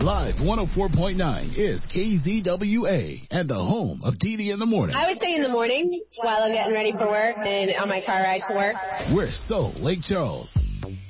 Live 104.9 is KZWA and the home of Dee in the morning. I would say in the morning while I'm getting ready for work and on my car ride to work. We're so Lake Charles.